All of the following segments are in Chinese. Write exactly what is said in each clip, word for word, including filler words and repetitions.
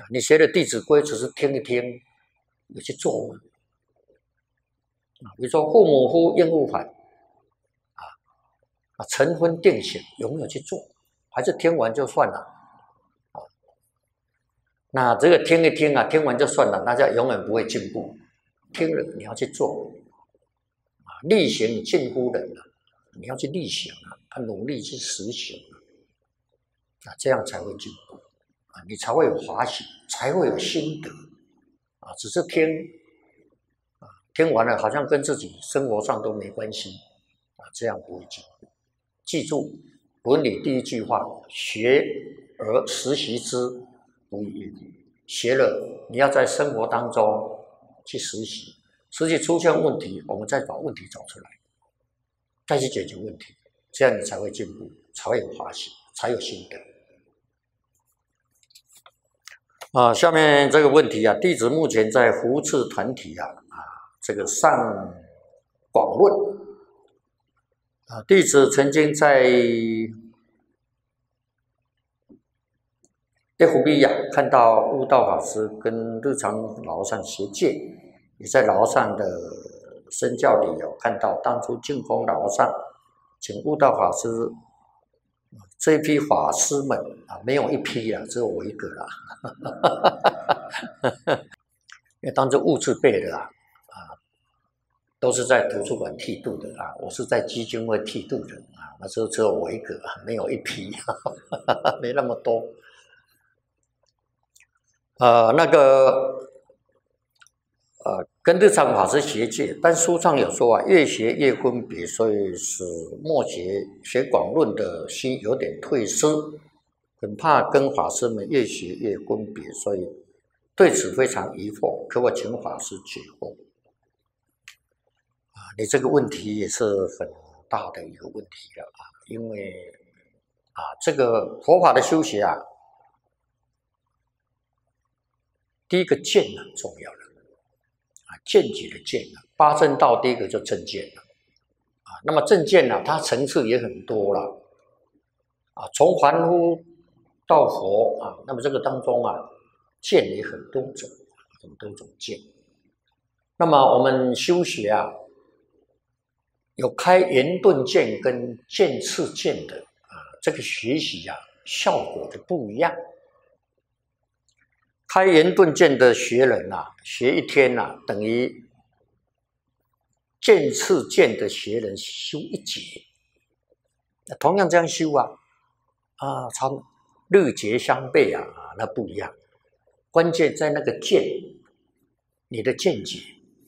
你学的《弟子规》只是听一听，有去做吗？比如说父母呼，应勿反，啊啊，晨昏定省，有没有去做？还是听完就算了？啊，那这个听一听啊，听完就算了，大家永远不会进步。听了你要去做，啊，力行近乎仁啊，你要去力行啊，努力去实行啊，这样才会进步啊，你才会有法喜，才会有心得啊。只是听啊，听完了好像跟自己生活上都没关系啊，这样不会进步。记住《伦理》第一句话：学而时习之，不亦乐乎。学了，你要在生活当中去实习，实际出现问题，我们再把问题找出来，再去解决问题，这样你才会进步，才会有发现，才有心得。啊，下面这个问题啊，弟子目前在扶持团体啊啊，这个上广论啊，弟子曾经在 F B 啊看到悟道法师跟日常老和尚学戒，也在老和尚的身教里有看到当初净空老和尚请悟道法师这一批法师们啊，没有一批啊，只有我一个啦。因为当初悟字辈的啊，啊，都是在图书馆剃度的啊，我是在基金会剃度的啊，那时候只有我一个，没有一批，没那么多。呃，那个呃，跟日常法师学戒，但书上有说啊，越学越分别，所以使末学学广论的心有点退失，很怕跟法师们越学越分别，所以对此非常疑惑，可我请法师解惑。啊，你这个问题也是很大的一个问题了啊，因为啊，这个佛法的修学啊，第一个见很重要了啊，见解的见啊，八正道第一个就正见了啊。那么正见呢、啊，它层次也很多了啊，从凡夫到佛啊，那么这个当中啊，见也很多种，很多种见。那么我们修学啊，有开圆顿见跟渐次见的啊，这个学习啊，效果就不一样。开圆顿见的学人啊，学一天啊，等于渐次见的学人修一节。同样这样修啊，啊，常日节相悖啊，那不一样。关键在那个见，你的见解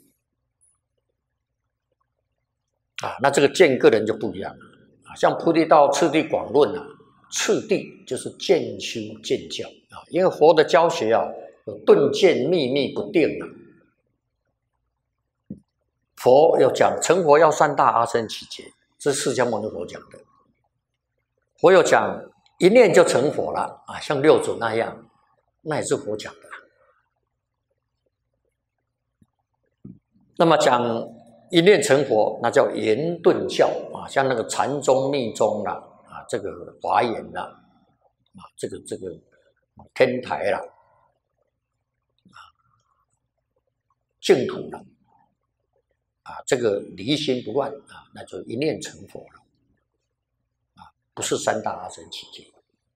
啊，那这个见个人就不一样了啊。像菩提道次第广论啊，次第就是渐修渐教啊，因为佛的教学啊。有顿渐秘密不定啊，佛有讲成佛要三大阿僧祇劫，这是释迦牟尼佛讲的。佛有讲一念就成佛了啊，像六祖那样，那也是佛讲的。那么讲一念成佛，那叫圆顿教啊，像那个禅宗、密宗啦啊，这个华严啦啊，这个这个天台啦。净土了啊，这个离心不乱啊，那就一念成佛了啊，不是三大阿僧祇劫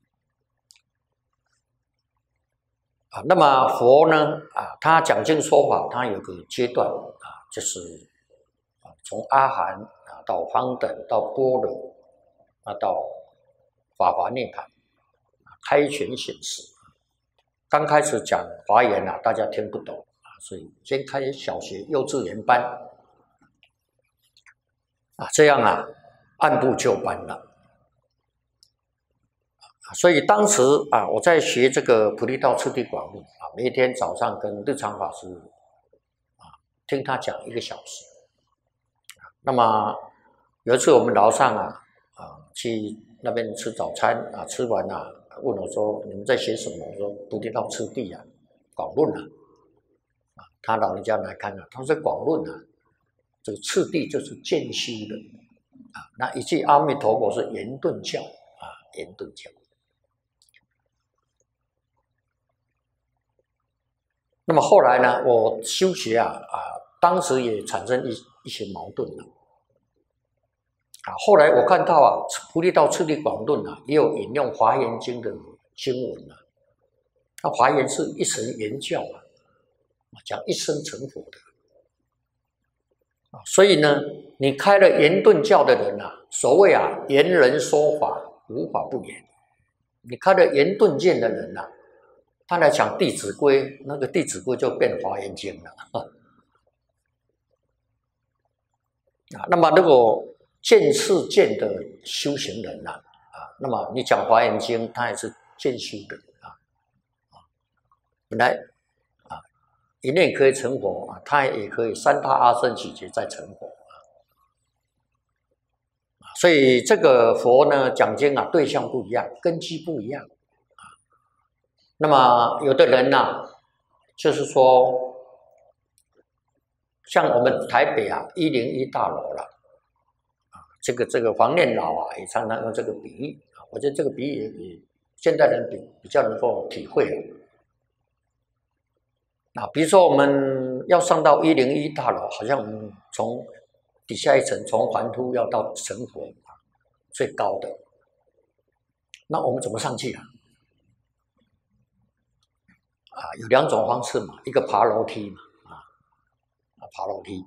啊。那么佛呢啊，他讲经说法，他有个阶段啊，就是啊，从阿含啊到方等到般若啊到法华涅槃啊，开权显示。刚开始讲华严啊，大家听不懂。所以先开小学、幼稚园班啊，这样啊，按部就班了。所以当时啊，我在学这个菩提道次第广论啊，每天早上跟日常法师啊听他讲一个小时。那么有一次我们楼上啊啊去那边吃早餐啊，吃完啊，问我说你们在学什么？我说菩提道次第啊，广论啊。他老人家来看啊，他说广论啊，这个次第就是渐修的啊。那一句阿弥陀佛是圆顿教啊，圆顿教。 那么后来呢，我修学啊啊，当时也产生一一些矛盾了啊。后来我看到啊，《菩提道次第广论》啊，也有引用《华严经》的经文啊。那华严是一神圆教啊，讲一生成佛的啊。所以呢，你开了圆顿教的人啊，所谓啊，圆人说法，无法不圆。你开了圆顿见的人啊，他来讲《弟子规》，那个《弟子规》就变《华严经》了啊。那么如果见次见的修行人呐、啊，啊，那么你讲《华严经》，他也是见修的啊，啊，本来啊一念可以成佛啊，他也可以三大阿僧祇劫再成佛啊。所以这个佛呢讲经啊，对象不一样，根基不一样啊。那么有的人呐、啊，就是说，像我们台北啊一零一大楼了。这个这个黄念老啊，也常常用这个比喻啊，我觉得这个比喻也也现代人比比较能够体会啊。比如说我们要上到一零一大楼，好像我们从底下一层从凡夫要到成佛啊，最高的，那我们怎么上去啊？啊，有两种方式嘛，一个爬楼梯嘛，啊，啊爬楼梯。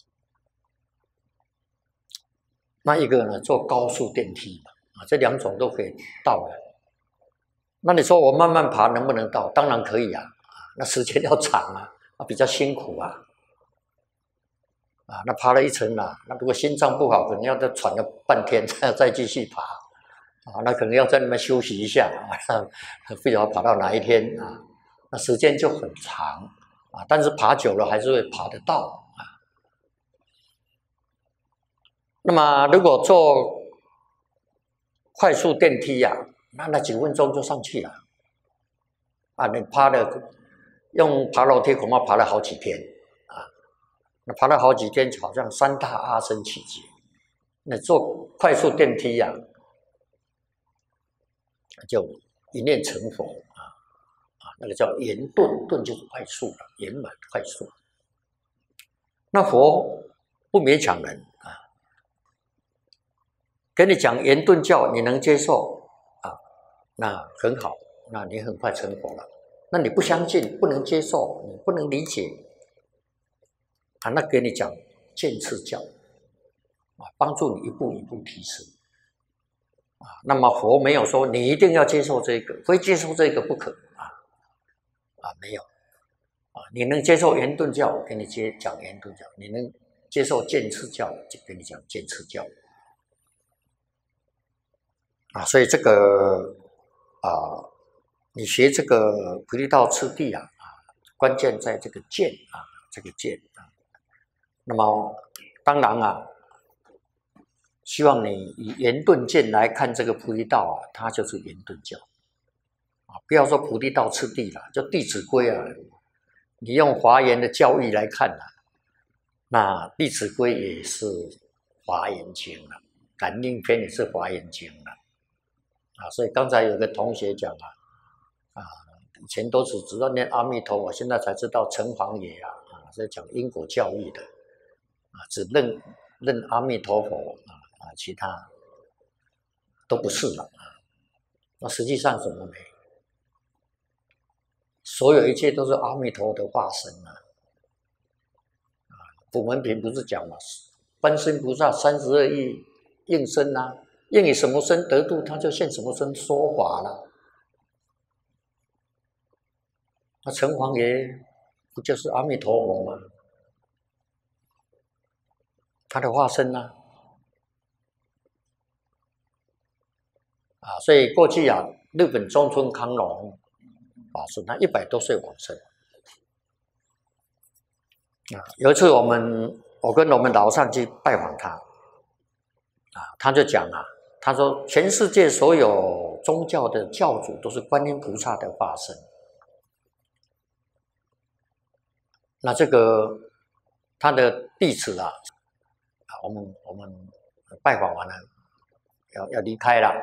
那一个呢，坐高速电梯嘛，啊，这两种都可以到的。那你说我慢慢爬能不能到？当然可以啊，啊，那时间要长啊，啊，比较辛苦啊，啊，那爬了一层啊，那如果心脏不好，可能要再喘了半天，再再继续爬，啊，那可能要在那边休息一下啊，不晓得爬到哪一天啊，那时间就很长啊，但是爬久了还是会爬得到。那么如果坐快速电梯呀、啊，那那几分钟就上去了啊！你爬了用爬楼梯恐怕爬了好几天啊，那爬了好几天，好像三大阿僧祇劫。那坐快速电梯呀、啊，就一念成佛啊啊，那个叫圆顿，顿就是快速了，圆满快速。那佛不勉强人。跟你讲圆顿教，你能接受啊？那很好，那你很快成佛了。那你不相信，不能接受，你不能理解啊？那给你讲渐次教啊，帮助你一步一步提升啊。那么佛没有说你一定要接受这个，非接受这个不可啊啊，没有啊。你能接受圆顿教，给你接讲圆顿教；你能接受渐次教，就给你讲渐次教。啊，所以这个啊，你学这个菩提道次第啊，啊，关键在这个见啊，这个见啊。那么当然啊，希望你以圆顿见来看这个菩提道啊，它就是圆顿教啊，不要说菩提道次第了，就《弟子规》啊，你用华严的教义来看啊，那《弟子规》也是华严经了，《感应篇》也是华严经了。啊，所以刚才有个同学讲啊，啊，以前都是只知道念阿弥陀佛，现在才知道城隍爷啊，啊，是讲因果教义的，啊，只认认阿弥陀佛啊啊，其他都不是了啊。那实际上什么呢？所有一切都是阿弥陀的化身啊！啊，普门品不是讲嘛，观世音菩萨三十二亿应身啊。愿以什么身得度，他就现什么身说法了。那城隍爷不就是阿弥陀佛吗？他的化身呢、啊？啊，所以过去啊，日本中村康隆法师他一百多岁往生啊。有一次我们我跟我们老上去拜访他啊，他就讲啊。他说：“全世界所有宗教的教主都是观音菩萨的化身。那这个他的弟子啊，啊，我们我们拜访完了，要要离开了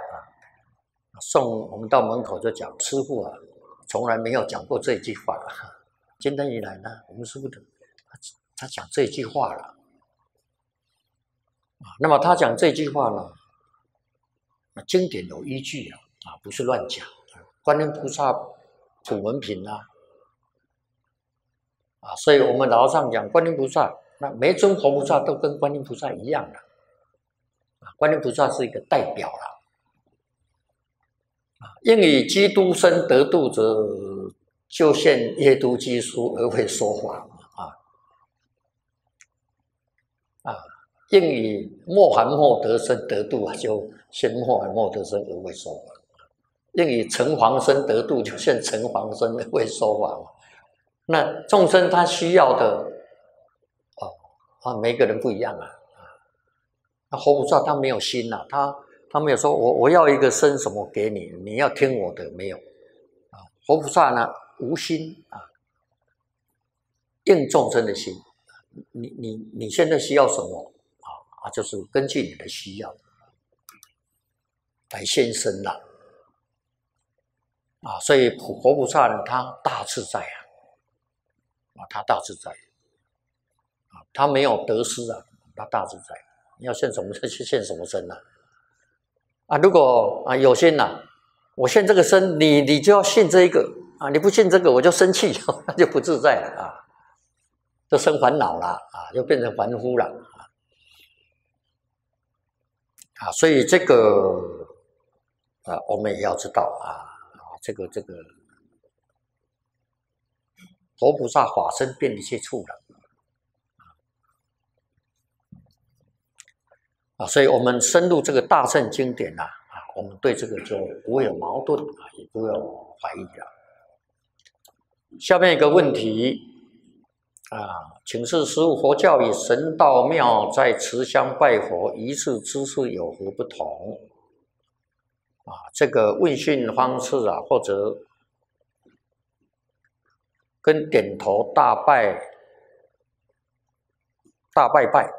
啊，送我们到门口就讲，师父啊，从来没有讲过这句话， 金灯鱼来呢，我们师父的他他讲这句话了啊。那么他讲这句话呢，经典有依据啊，啊不是乱讲。观音菩萨普门品啊，啊，所以我们老和尚讲观音菩萨，那每尊佛菩萨都跟观音菩萨一样的，啊，观音菩萨是一个代表了。应以基督身得度者，就现耶都基书而会说法啊啊！应以莫含莫得身得度啊，就现莫含莫得身而会说法；应以城隍身得度，就现城隍身而会说法。那众生他需要的哦啊，每个人不一样啊啊！那佛菩萨他没有心呐、啊，他。他没有说我我要一个身什么给你，你要听我的，没有啊。佛菩萨呢无心啊，应众生的心。你你你现在需要什么啊？啊，就是根据你的需要来现身了啊。所以佛菩萨呢，他大自在啊，啊，他大自在啊，他没有得失啊，他大自在。你要现什么身去现什么身呢、啊？啊，如果啊有心呐、啊，我现这个身，你你就要信这一个啊，你不信这个我就生气，那就不自在了啊，就生烦恼了啊，就变成凡夫了啊。啊，所以这个啊，我们也要知道啊，这个这个佛菩萨法身遍一切处了。啊，所以我们深入这个大乘经典呐、啊，啊，我们对这个就不会有矛盾啊，也不会有怀疑了。下面一个问题啊，请示师父，佛教与神道庙在持香拜佛仪式姿势有何不同？啊，这个问讯方式啊，或者跟点头大拜、大拜拜。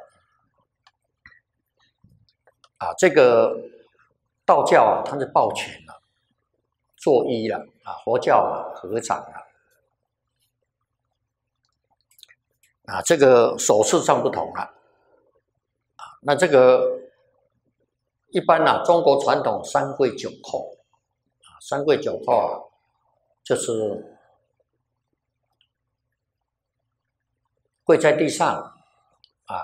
啊，这个道教啊，它是抱拳了、啊，作揖了啊；佛教啊，合掌了啊。这个手势上不同了啊。那这个一般啊，中国传统三跪九叩啊，三跪九叩啊，就是跪在地上啊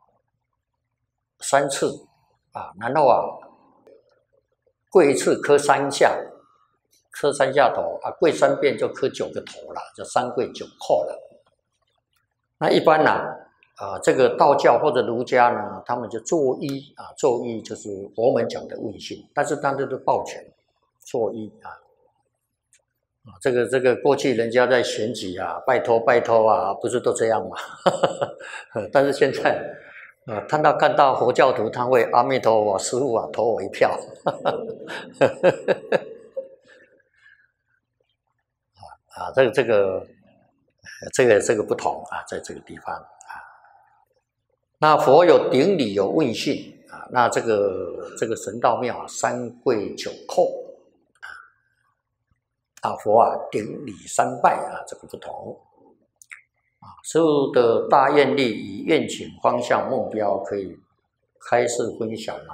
三次。啊，然后啊，跪一次磕三下，磕三下头啊，跪三遍就磕九个头了，就三跪九叩了。那一般呢、啊，啊，这个道教或者儒家呢，他们就作揖啊，作揖就是佛门讲的问讯，但是当然都是抱拳，作揖啊。啊，这个这个过去人家在选举啊，拜托拜托啊，不是都这样吗？但是现在。啊，看到看到佛教徒，他会阿弥陀佛，师父啊，投我一票。啊，这个这个这个这个不同啊，在这个地方啊。那佛有顶礼，有问讯啊。那这个这个神道庙啊，三跪九叩啊，佛啊顶礼三拜啊，这个不同。啊，师父的大愿力与愿景方向目标可以开示分享吗？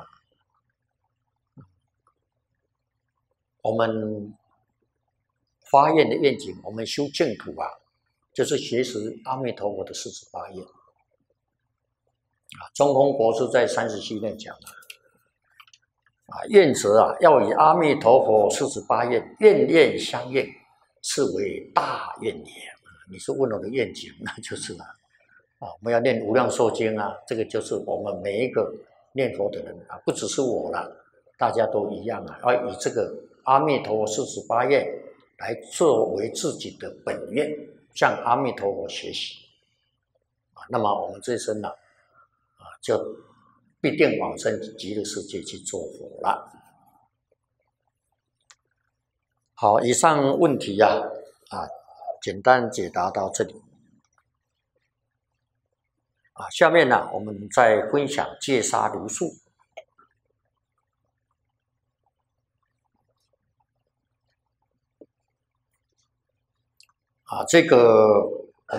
我们发愿的愿景，我们修净土啊，就是学习阿弥陀佛的四十八愿。啊，中空国师在三十七愿讲了，啊，愿者啊，要以阿弥陀佛四十八愿，愿愿相应，是为大愿也。你是问我的愿景，那就是了啊！我们要念无量寿经啊，这个就是我们每一个念佛的人啊，不只是我了，大家都一样啊，要以这个阿弥陀佛四十八愿来作为自己的本愿，向阿弥陀佛学习啊。那么我们这一生呢，啊，就必定往生极乐世界去做佛了。好，以上问题呀、啊，啊。简单解答到这里啊，下面呢，我们再分享戒杀如数。 啊，这个